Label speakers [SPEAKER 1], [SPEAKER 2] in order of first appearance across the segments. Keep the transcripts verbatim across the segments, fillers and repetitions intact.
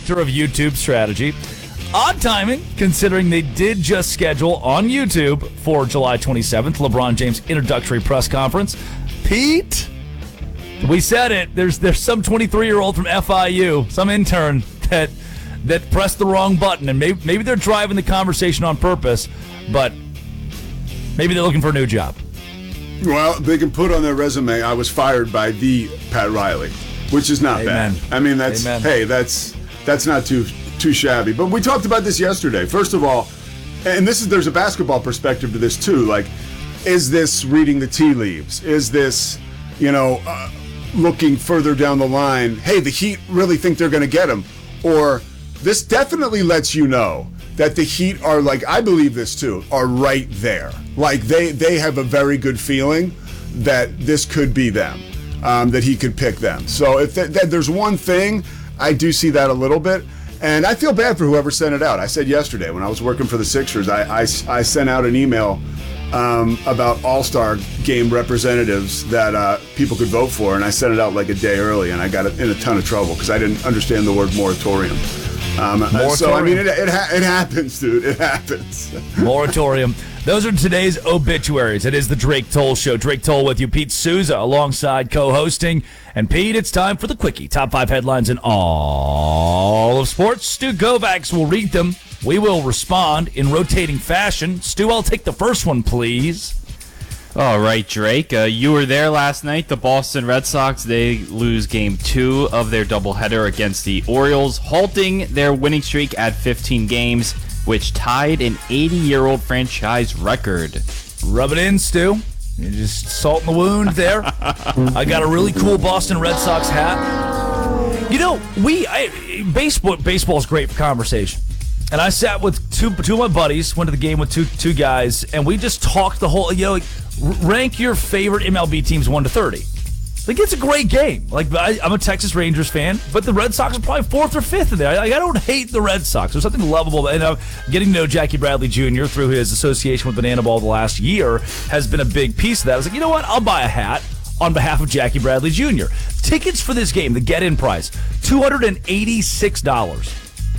[SPEAKER 1] director of YouTube strategy. Odd timing, considering they did just schedule on YouTube for July twenty-seventh, LeBron James' introductory press conference. Pete, we said it. There's there's some twenty-three-year-old from F I U, some intern that that pressed the wrong button, and maybe maybe they're driving the conversation on purpose, but maybe they're looking for a new job.
[SPEAKER 2] Well, they can put on their resume, I was fired by the Pat Riley, which is not
[SPEAKER 1] Amen.
[SPEAKER 2] bad. I mean, that's
[SPEAKER 1] Amen.
[SPEAKER 2] hey, that's that's not too too shabby. But we talked about this yesterday. First of all, and this is there's a basketball perspective to this too. Like, is this reading the tea leaves? Is this, you know, uh, looking further down the line? Hey, the Heat really think they're going to get him, or this definitely lets you know that the Heat are, like, I believe this too, are right there. Like, they, they have a very good feeling that this could be them, um, that he could pick them. So if th- th- there's one thing, I do see that a little bit. And I feel bad for whoever sent it out. I said yesterday when I was working for the Sixers, I, I, I sent out an email um, about All-Star game representatives that uh, people could vote for, and I sent it out like a day early, and I got in a ton of trouble because I didn't understand the word moratorium. Um, so, I mean, it, it, ha- it happens, dude. It happens.
[SPEAKER 1] Moratorium. Those are today's obituaries. It is the Drake Toll Show. Drake Toll with you. Pete Souza alongside co-hosting. And Pete, it's time for the Quickie. Top five headlines in all of sports. Stu Kovacs will read them. We will respond in rotating fashion. Stu, I'll take the first one, please.
[SPEAKER 3] All right, Drake. Uh, you were there last night. The Boston Red Sox, they lose game two of their doubleheader against the Orioles, halting their winning streak at fifteen games, which tied an eighty-year-old franchise record.
[SPEAKER 1] Rub it in, Stu. You're just salting the wound there. I got a really cool Boston Red Sox hat. You know, we I, baseball baseball's great for conversation. And I sat with two two of my buddies, went to the game with two two guys, and we just talked the whole, you know, like, rank your favorite M L B teams one to thirty. Like, it's a great game. Like, I, I'm a Texas Rangers fan, but the Red Sox are probably fourth or fifth in there. I, I don't hate the Red Sox. There's something lovable. And uh, getting to know Jackie Bradley Junior through his association with Banana Ball the last year has been a big piece of that. I was like, you know what? I'll buy a hat on behalf of Jackie Bradley Junior Tickets for this game, the get-in price, two hundred eighty-six dollars.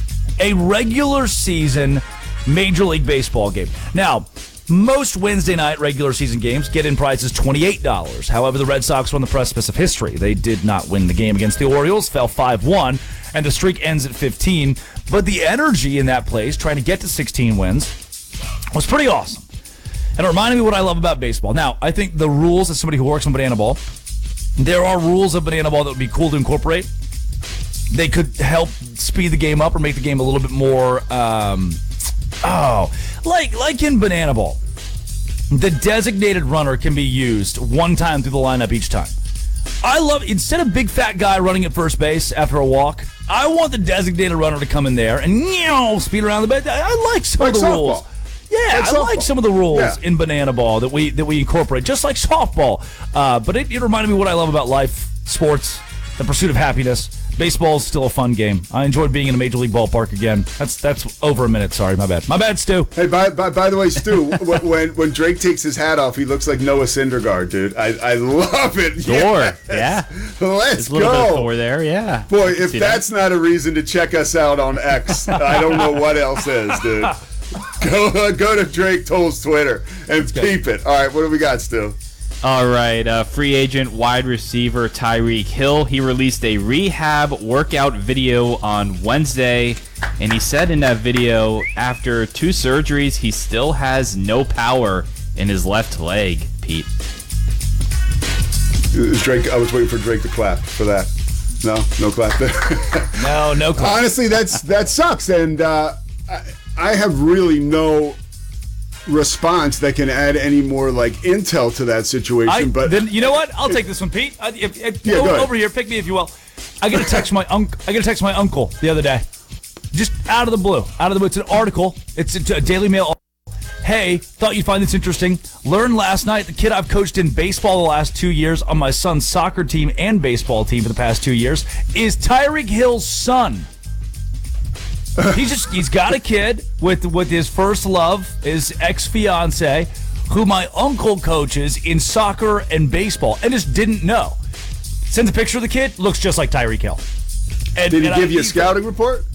[SPEAKER 1] A regular season Major League Baseball game. Now, most Wednesday night regular season games get in prices twenty-eight dollars. However, the Red Sox were on the precipice of history. They did not win the game against the Orioles, fell five one, and the streak ends at fifteen. But the energy in that place, trying to get to sixteen wins, was pretty awesome. And it reminded me what I love about baseball. Now, I think the rules, as somebody who works on Banana Ball, there are rules of Banana Ball that would be cool to incorporate. They could help speed the game up or make the game a little bit more, um, oh, like like in Banana Ball. The designated runner can be used one time through the lineup each time. I love, instead of big fat guy running at first base after a walk, I want the designated runner to come in there and, you know, speed around the base. I like some
[SPEAKER 2] Like
[SPEAKER 1] of the
[SPEAKER 2] softball.
[SPEAKER 1] rules. Yeah,
[SPEAKER 2] Like
[SPEAKER 1] I like
[SPEAKER 2] softball.
[SPEAKER 1] some of the rules
[SPEAKER 2] Yeah.
[SPEAKER 1] in Banana Ball that we that we incorporate, just like softball. Uh, but it, it reminded me what I love about life, sports, the pursuit of happiness. Baseball is still a fun game. I enjoyed being in a Major League ballpark again. That's that's over a minute. Sorry, my bad. My bad, Stu.
[SPEAKER 2] Hey, by, by, by the way, Stu, when when Drake takes his hat off, he looks like Noah Syndergaard, dude. I, I love it.
[SPEAKER 3] Thor,
[SPEAKER 2] Yes.
[SPEAKER 3] yeah.
[SPEAKER 2] Let's
[SPEAKER 3] There's a little
[SPEAKER 2] go.
[SPEAKER 3] bit of Thor there, yeah.
[SPEAKER 2] Boy, if
[SPEAKER 3] See
[SPEAKER 2] that's not a reason to check us out on X, I don't know what else is, dude. Go uh, go to Drake Toll's Twitter and peep it. All right, what do we got, Stu?
[SPEAKER 3] All right, uh, free agent wide receiver Tyreek Hill. He released a rehab workout video on Wednesday, and he said in that video, after two surgeries, he still has no power in his left leg, Pete.
[SPEAKER 2] Is Drake? I was waiting for Drake to clap for that. No, no clap there.
[SPEAKER 1] No, no clap.
[SPEAKER 2] Honestly, that's that sucks, and uh, I, I have really no response that can add any more like intel to that situation.
[SPEAKER 1] I,
[SPEAKER 2] but
[SPEAKER 1] then you know what? I'll take this one, Pete. I, if, if,
[SPEAKER 2] Yeah,
[SPEAKER 1] go,
[SPEAKER 2] go ahead.
[SPEAKER 1] over here, pick me if you will. I got to text my uncle. I got to text my uncle the other day, just out of the blue. Out of the blue, it's an article. It's a Daily Mail. Hey, thought you'd find this interesting. Learned last night the kid I've coached in baseball the last two years on my son's soccer team and baseball team for the past two years is Tyreek Hill's son. He's just he's got a kid with with his first love, his ex-fiance, who my uncle coaches in soccer and baseball, and just didn't know. Sends a picture of the kid, looks just like Tyreek Hill. And,
[SPEAKER 2] did he
[SPEAKER 1] and
[SPEAKER 2] give
[SPEAKER 1] I,
[SPEAKER 2] you a scouting report?